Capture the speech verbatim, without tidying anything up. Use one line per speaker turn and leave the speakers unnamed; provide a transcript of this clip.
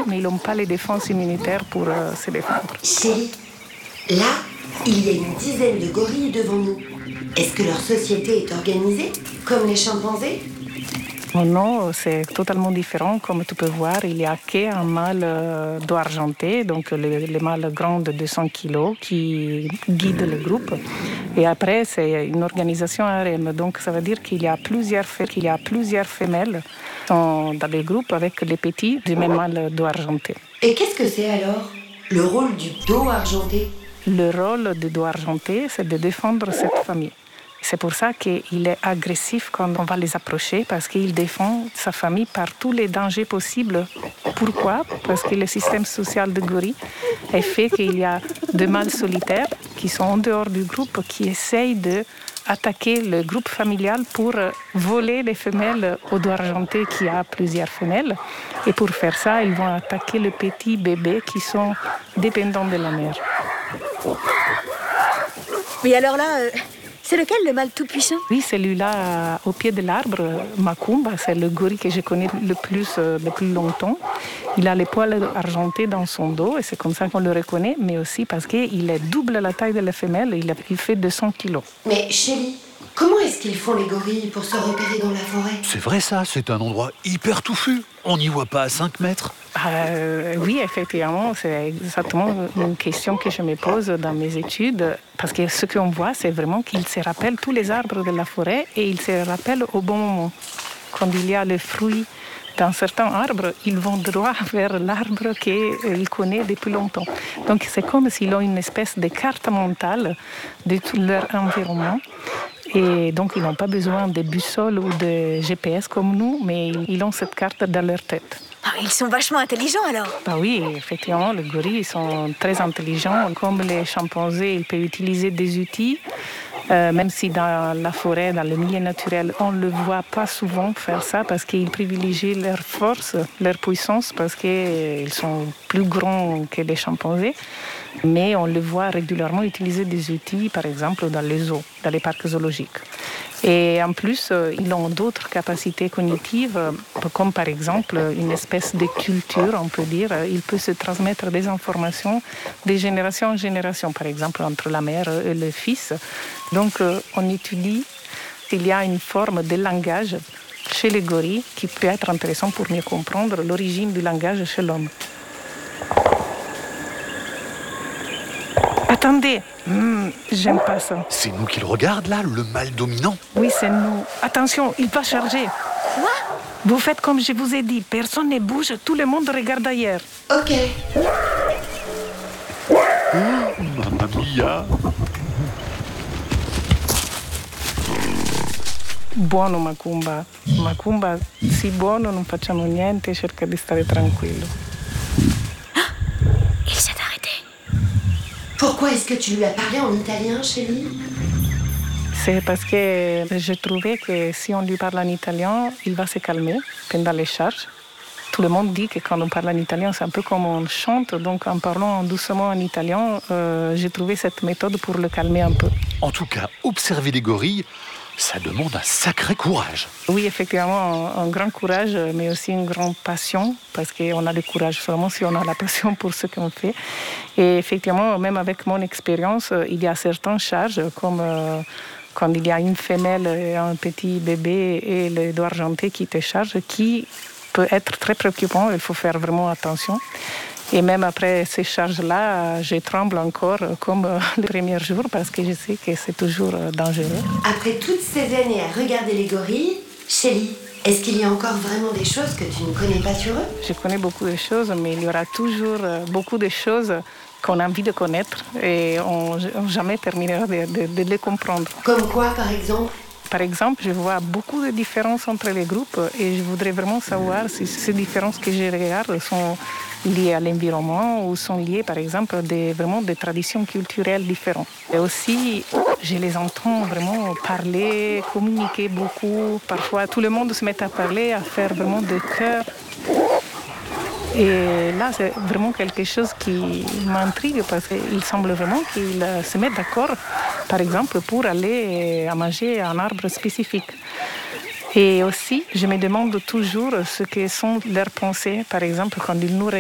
mais ils n'ont pas les défenses immunitaires pour euh, se défendre.
Chérie, là, il y a une dizaine de gorilles devant nous. Est-ce que leur société est organisée, comme les chimpanzés ?
Oh non, c'est totalement différent. Comme tu peux voir, il n'y a qu'un mâle euh, dos argenté, donc le, le mâle grand de deux cents kilos qui guide le groupe. Et après, c'est une organisation harem. Donc ça veut dire qu'il y a plusieurs, qu'il y a plusieurs femelles dans, dans le groupe avec les petits du même mâle dos argenté.
Et qu'est-ce que c'est alors, le rôle du dos argenté ?
Le rôle du dos argenté, c'est de défendre cette famille. C'est pour ça qu'il est agressif quand on va les approcher, parce qu'il défend sa famille par tous les dangers possibles. Pourquoi ? Parce que le système social de gorille est fait qu'il y a des mâles solitaires qui sont en dehors du groupe, qui essayent d'attaquer le groupe familial pour voler les femelles au dos argenté qui a plusieurs femelles. Et pour faire ça, ils vont attaquer les petits bébés qui sont dépendants de la mère.
Mais alors là... Euh... C'est lequel, le mâle tout-puissant ?
Oui, celui-là, au pied de l'arbre, Macumba, c'est le gorille que je connais le plus euh, depuis longtemps. Il a les poils argentés dans son dos et c'est comme ça qu'on le reconnaît, mais aussi parce qu'il est double la taille de la femelle, il, a, il fait deux cents kilos.
Mais chérie, comment est-ce qu'ils font les gorilles pour se repérer dans la forêt ?
C'est vrai ça, c'est un endroit hyper touffu. On n'y voit pas à cinq mètres.
Euh, oui, effectivement, c'est exactement une question que je me pose dans mes études. Parce que ce qu'on voit, c'est vraiment qu'ils se rappellent tous les arbres de la forêt et ils se rappellent au bon moment. Quand il y a le fruit dans certains arbres, ils vont droit vers l'arbre qu'ils connaissent depuis longtemps. Donc c'est comme s'ils ont une espèce de carte mentale de tout leur environnement. Et donc, ils n'ont pas besoin de boussole ou de G P S comme nous, mais ils ont cette carte dans leur tête.
Ah, ils sont vachement intelligents, alors.
Bah oui, effectivement, les gorilles ils sont très intelligents. Comme les chimpanzés, ils peuvent utiliser des outils, euh, même si dans la forêt, dans le milieu naturel, on ne le voit pas souvent faire ça parce qu'ils privilégient leur force, leur puissance, parce qu'ils sont plus grands que les chimpanzés. Mais on le voit régulièrement utiliser des outils, par exemple dans les zoos, dans les parcs zoologiques. Et en plus, ils ont d'autres capacités cognitives, comme par exemple une espèce de culture, on peut dire. Il peut se transmettre des informations de génération en génération, par exemple entre la mère et le fils. Donc, on étudie s'il y a une forme de langage chez les gorilles qui peut être intéressant pour mieux comprendre l'origine du langage chez l'homme. Attendez, mmh, j'aime pas ça.
C'est nous qui le regarde là, le mâle dominant.
Oui, c'est nous. Attention, il va charger.
Quoi ?
Vous faites comme je vous ai dit, personne ne bouge, tout le monde regarde ailleurs.
Ok.
Oh, mamma mia.
Buono Macumba. Macumba, sì buono, non facciamo niente, cerca di stare tranquillo.
Il s'est arrêté.
Pourquoi est-ce que tu lui as parlé en italien, chérie ?
C'est parce que je trouvais que si on lui parle en italien, il va se calmer pendant les charges. Tout le monde dit que quand on parle en italien, c'est un peu comme on chante. Donc en parlant doucement en italien, euh, j'ai trouvé cette méthode pour le calmer un peu.
En tout cas, observer des gorilles, ça demande un sacré courage.
Oui, effectivement, un, un grand courage, mais aussi une grande passion, parce qu'on a le courage seulement si on a la passion pour ce qu'on fait. Et effectivement, même avec mon expérience, il y a certaines charges, comme euh, quand il y a une femelle et un petit bébé et le dos argenté qui te charge, qui peut être très préoccupant, il faut faire vraiment attention. Et même après ces charges-là, je tremble encore comme le premier jour parce que je sais que c'est toujours dangereux.
Après toutes ces années à regarder les gorilles, chérie, est-ce qu'il y a encore vraiment des choses que tu ne connais pas sur eux ?
Je connais beaucoup de choses, mais il y aura toujours beaucoup de choses qu'on a envie de connaître et on ne jamais terminera de, de, de les comprendre.
Comme quoi, par exemple ?
Par exemple, je vois beaucoup de différences entre les groupes et je voudrais vraiment savoir si ces différences que je regarde sont liées à l'environnement ou sont liées, par exemple, à des, vraiment des traditions culturelles différentes. Et aussi, je les entends vraiment parler, communiquer beaucoup. Parfois, tout le monde se met à parler, à faire vraiment de cœur. Et là, c'est vraiment quelque chose qui m'intrigue parce qu'il semble vraiment qu'ils se mettent d'accord, par exemple, pour aller à manger à un arbre spécifique. Et aussi, je me demande toujours ce que sont leurs pensées, par exemple, quand ils nous